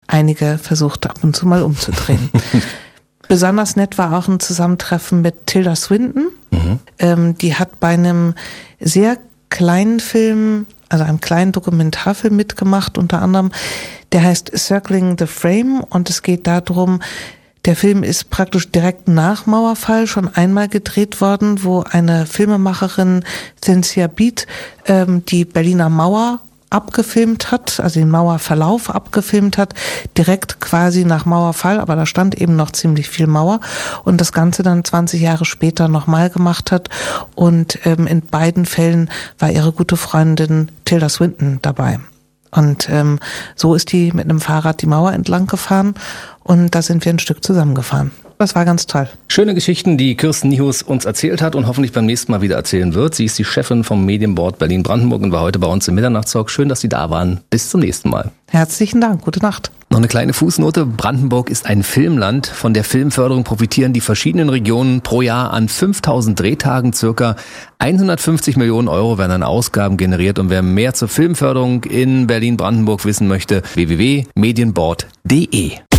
einige versucht ab und zu mal umzudrehen. Besonders nett war auch ein Zusammentreffen mit Tilda Swinton. Die hat bei einem sehr kleinen Film, also einem kleinen Dokumentarfilm mitgemacht, unter anderem, der heißt Circling the Frame, und es geht darum, der Film ist praktisch direkt nach Mauerfall schon einmal gedreht worden, wo eine Filmemacherin, Cynthia Beat, die Berliner Mauer abgefilmt hat, also den Mauerverlauf abgefilmt hat, direkt quasi nach Mauerfall, aber da stand eben noch ziemlich viel Mauer, und das Ganze dann 20 Jahre später nochmal gemacht hat, und in beiden Fällen war ihre gute Freundin Tilda Swinton dabei. Und so ist die mit einem Fahrrad die Mauer entlang gefahren, und da sind wir ein Stück zusammengefahren. Das war ganz toll. Schöne Geschichten, die Kirsten Niehus uns erzählt hat und hoffentlich beim nächsten Mal wieder erzählen wird. Sie ist die Chefin vom Medienboard Berlin-Brandenburg und war heute bei uns im Mitternachtstalk. Schön, dass Sie da waren. Bis zum nächsten Mal. Herzlichen Dank. Gute Nacht. Noch eine kleine Fußnote. Brandenburg ist ein Filmland. Von der Filmförderung profitieren die verschiedenen Regionen pro Jahr an 5000 Drehtagen. Circa 150 Millionen Euro werden an Ausgaben generiert. Und wer mehr zur Filmförderung in Berlin-Brandenburg wissen möchte, www.medienboard.de.